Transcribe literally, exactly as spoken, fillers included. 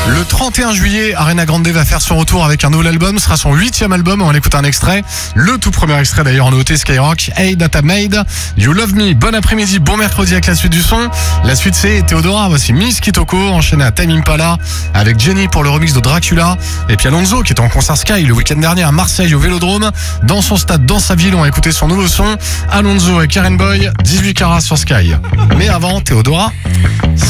Le trente et un juillet, Ariana Grande va faire son retour avec un nouvel album. Ce sera son huitième album. On va écouter un extrait. Le tout premier extrait d'ailleurs en nouveauté Skyrock. Hey Data Made, You Love Me. Bon après-midi, bon mercredi avec la suite du son. La suite c'est Théodora. Voici Miss Kitoko enchaîné à Time Impala avec Jenny pour le remix de Dracula. Et puis Alonso qui était en concert Sky le week-end dernier à Marseille au Vélodrome. Dans son stade, dans sa ville, on va écouter son nouveau son. Alonso et Karen Boy, dix-huit carats sur Sky. Mais avant, Théodora.